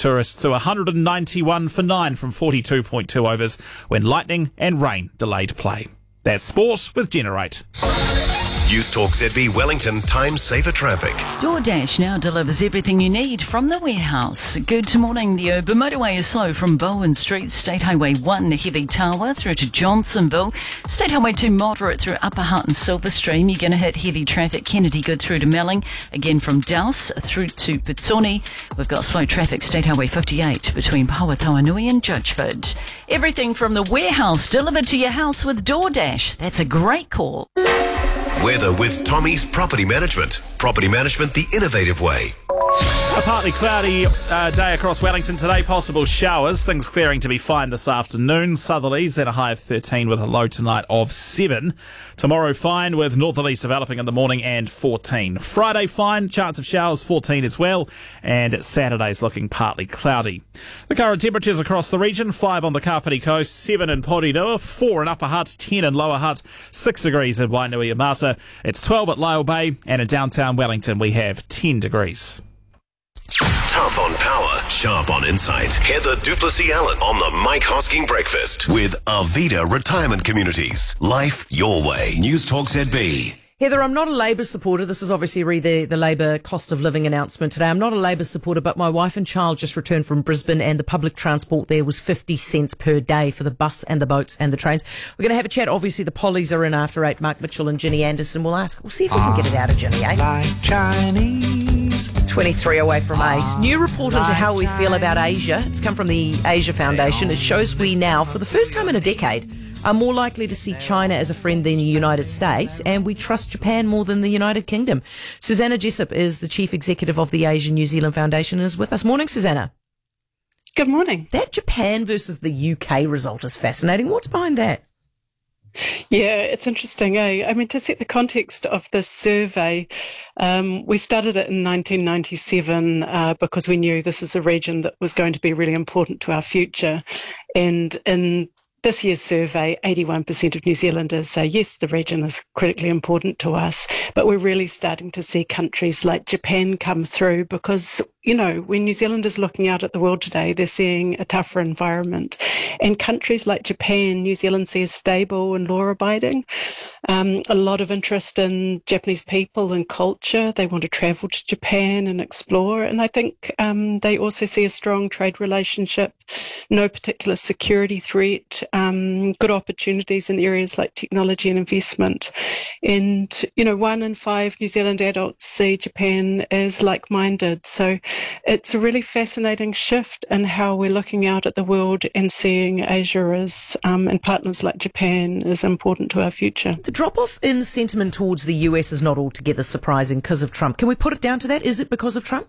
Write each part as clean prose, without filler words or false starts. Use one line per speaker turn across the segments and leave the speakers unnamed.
tourists to 191 for 9 from 42.2 overs when lightning and rain delayed play. That's sport with Generate.
News Talk ZB Wellington, time saver traffic.
DoorDash now delivers everything you need from the warehouse. Good morning. The urban motorway is slow from Bowen Street, State Highway 1 heavy Tawa through to Johnsonville. State Highway 2 moderate through Upper Hutt and Silverstream. You're going to hit heavy traffic Kennedy good through to Melling. Again from Dowse through to Petone. We've got slow traffic State Highway 58 between Pawatawanui and Judgeford. Everything from the warehouse delivered to your house with DoorDash. That's a great call.
Weather with Tommy's Property Management. Property management the innovative way.
A partly cloudy day across Wellington today. Possible showers. Things clearing to be fine this afternoon. Southerlies at a high of 13 with a low tonight of 7. Tomorrow fine with northerlies developing in the morning and 14. Friday fine. Chance of showers 14 as well. And Saturday's looking partly cloudy. The current temperatures across the region. 5 on the Kapiti Coast, 7 in Porirua, 4 in Upper Hutt, 10 in Lower Hutt, 6 degrees in Wainui-a-Masa. It's 12 at Lyle Bay, and in downtown Wellington we have 10 degrees.
Tough on power, sharp on insight. Heather Duplessis-Allen on the Mike Hosking Breakfast with Arvida Retirement Communities. Life your way. News Talk ZB.
Heather, I'm not a Labour supporter. This is obviously the Labour cost of living announcement today. I'm not a Labour supporter, but my wife and child just returned from Brisbane and the public transport there was 50 cents per day for the bus and the boats and the trains. We're going to have a chat. Obviously, the Pollies are in after 8. Mark Mitchell and Ginny Anderson. We'll see if we can get it out of Ginny, eh?
Like Chinese.
23 away from 8. New report into how we feel about Asia. It's come from the Asia Foundation. It shows we now, for the first time in a decade, are more likely to see China as a friend than the United States, and we trust Japan more than the United Kingdom. Susanna Jessup is the Chief Executive of the Asian New Zealand Foundation and is with us. Morning, Susanna.
Good morning.
That Japan versus the UK result is fascinating. What's behind that?
Yeah, it's interesting, eh? I mean, to set the context of this survey, we started it in 1997 because we knew this is a region that was going to be really important to our future. And in this year's survey, 81% of New Zealanders say, yes, the region is critically important to us, but we're really starting to see countries like Japan come through because, you know, when New Zealanders are looking out at the world today, they're seeing a tougher environment. And countries like Japan, New Zealand see as stable and law-abiding. A lot of interest in Japanese people and culture. They want to travel to Japan and explore. And I think they also see a strong trade relationship, no particular security threat, good opportunities in areas like technology and investment. And, you know, 1 in 5 New Zealand adults see Japan as like-minded. So it's a really fascinating shift in how we're looking out at the world and seeing Asia as, and partners like Japan is important to our future.
The drop-off in sentiment towards the US is not altogether surprising because of Trump. Can we put it down to that? Is it because of Trump?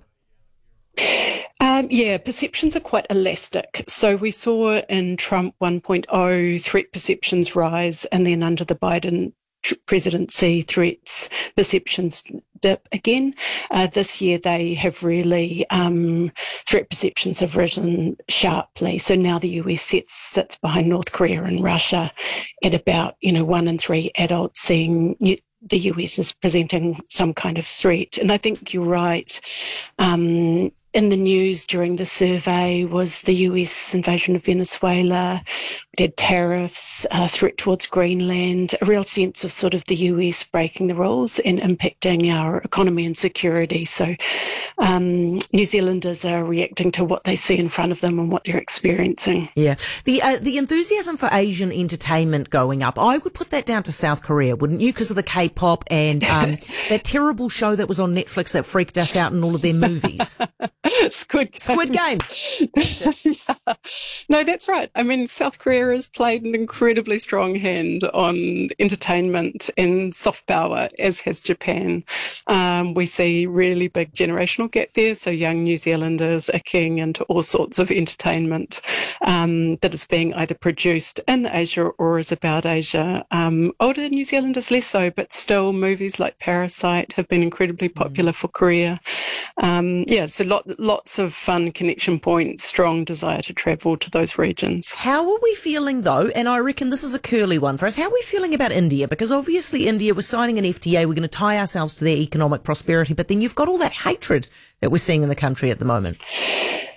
Yeah, perceptions are quite elastic. So we saw in Trump 1.0 threat perceptions rise, and then under the Biden presidency, threats perceptions dip again. This year they have really, threat perceptions have risen sharply. So now the US sits behind North Korea and Russia at about, 1 in 3 adults seeing the US is presenting some kind of threat. And I think you're right. In the news during the survey was the US invasion of Venezuela. We had tariffs, threat towards Greenland, a real sense of sort of the US breaking the rules and impacting our economy and security. So New Zealanders are reacting to what they see in front of them and what they're experiencing.
Yeah. The enthusiasm for Asian entertainment going up, I would put that down to South Korea, wouldn't you? Because of the K-pop and that terrible show that was on Netflix that freaked us out in all of their movies.
Squid Game.
Squid Game.
Yeah. No, that's right. I mean, South Korea has played an incredibly strong hand on entertainment and soft power, as has Japan. We see really big generational gap there. So young New Zealanders are keying into all sorts of entertainment that is being either produced in Asia or is about Asia. Older New Zealanders less so, but still movies like Parasite have been incredibly popular for Korea. So lots of fun connection points, strong desire to travel to those regions.
How are we feeling though? And I reckon this is a curly one for us. How are we feeling about India? Because obviously India was signing an FTA. We're going to tie ourselves to their economic prosperity, but then you've got all that hatred that we're seeing in the country at the moment.